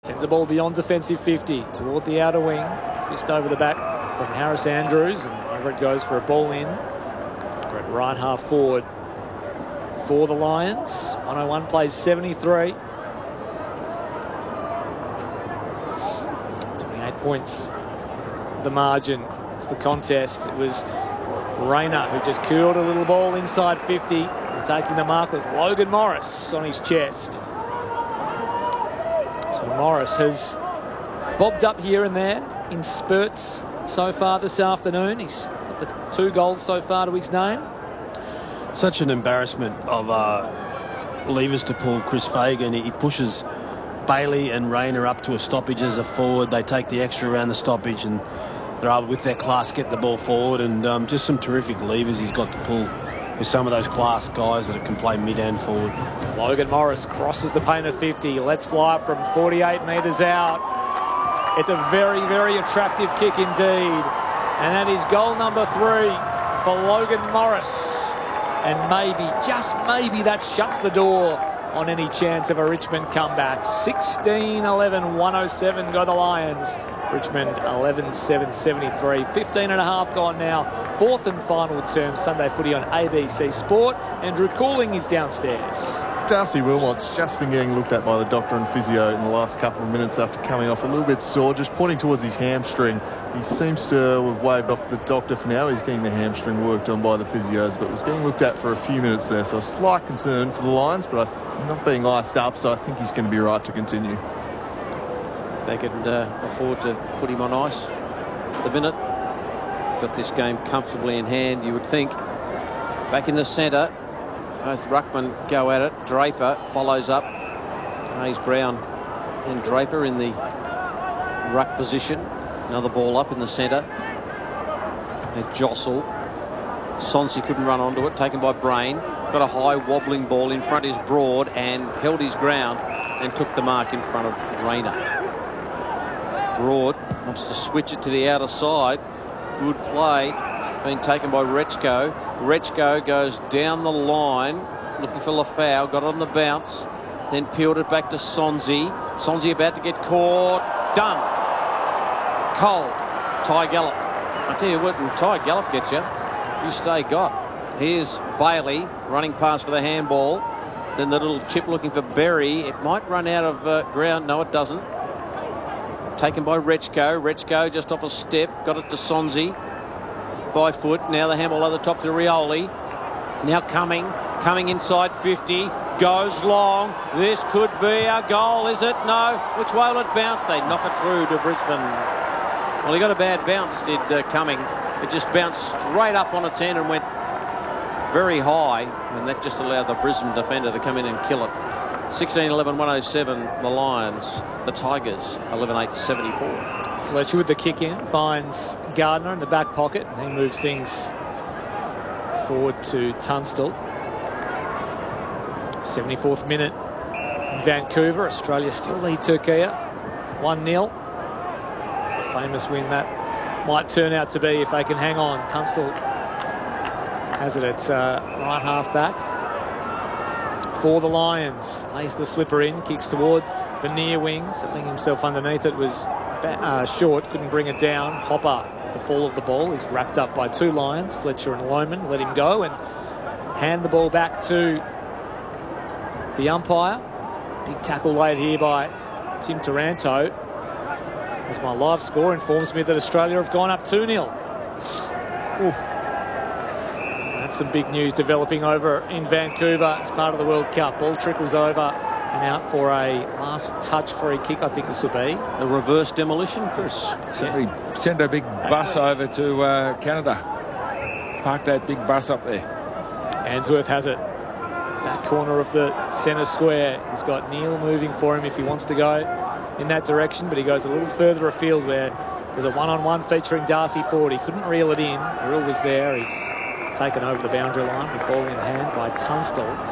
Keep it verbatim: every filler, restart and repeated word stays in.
Sends the ball beyond defensive fifty toward the outer wing. Fist over the back from Harris Andrews, and over it goes for a ball in. We're at right half forward for the Lions. one oh one plays seventy-three. twenty-eight points the margin of the contest. It was Rayner who just curled a little ball inside fifty. And taking the mark was Logan Morris on his chest. So Morris has bobbed up here and there in spurts so far this afternoon. He's got the two goals so far to his name. Such an embarrassment of uh, levers to pull, Chris Fagan. He pushes Bailey and Rayner up to a stoppage as a forward. They take the extra around the stoppage and they're able, with their class, get the ball forward. And um, just some terrific levers he's got to pull with some of those class guys that can play mid and forward. Logan Morris crosses the paint of fifty. Let's fly from forty-eight metres out. It's a very, very attractive kick indeed. And that is goal number three for Logan Morris. And maybe, just maybe, that shuts the door on any chance of a Richmond comeback. sixteen eleven, one oh seven go the Lions. Richmond eleven seven, seventy-three. fifteen and a half gone now. Fourth and final term Sunday footy on A B C Sport. Andrew Cooling is downstairs. Darcy Wilmot's just been getting looked at by the doctor and physio in the last couple of minutes after coming off a little bit sore, just pointing towards his hamstring. He seems to have waved off the doctor for now. He's getting the hamstring worked on by the physios, but was getting looked at for a few minutes there. So a slight concern for the Lions, but I not being iced up, so I think he's going to be right to continue. They can uh, afford to put him on ice at the minute. Got this game comfortably in hand, you would think. Back in the centre, both ruckmen go at it. Draper follows up. Hayes Brown and Draper in the ruck position. Another ball up in the centre. A jostle. Sonsi couldn't run onto it, taken by Brain. Got a high wobbling ball in front, is Broad, and held his ground and took the mark in front of Rayner. Broad wants to switch it to the outer side. Good play being taken by Rechko. Rechko goes down the line looking for Lafau, got it on the bounce, then peeled it back to Sonsi. Sonsi about to get caught. Done. Cold. Ty Gallop. I tell you what, when Ty Gallop gets you, you stay got. Here's Bailey running past for the handball. Then the little chip looking for Berry. It might run out of uh, ground. No, it doesn't. Taken by Rechko. Rechko just off a step. Got it to Sonsi. By foot. Now the handball over the top to Rioli. Now coming. Coming inside fifty. Goes long. This could be a goal, is it? No. Which way will it bounce? They knock it through to Brisbane. Well, he got a bad bounce, did uh, Cumming. It just bounced straight up on its end and went very high, and that just allowed the Brisbane defender to come in and kill it. sixteen eleven, one oh seven, the Lions. The Tigers, eleven eight, seventy-four. Fletcher with the kick in, finds Gardner in the back pocket, and he moves things forward to Tunstall. seventy-fourth minute in Vancouver. Australia still lead Turkey one nil. A famous win that might turn out to be if they can hang on. Tunstall has it at uh, right half back for the Lions. Lays the slipper in, kicks toward the near wing, settling himself underneath it. Was uh, short, couldn't bring it down. Hopper, the fall of the ball, is wrapped up by two Lions, Fletcher and Lohman. Let him go and hand the ball back to the umpire. Big tackle laid here by Tim Taranto. As my live score informs me that Australia have gone up two nil. Ooh. That's some big news developing over in Vancouver as part of the World Cup. Ball trickles over and out for a last touch free kick, I think this will be. A reverse demolition, Chris. Send, send a big bus over to uh, Canada. Park that big bus up there. Answorth has it. Back corner of the centre square. He's got Neil moving for him if he wants to go in that direction, but he goes a little further afield where there's a one-on-one featuring Darcy Ford. He couldn't reel it in. Reel was there. He's taken over the boundary line with ball in hand by Tunstall.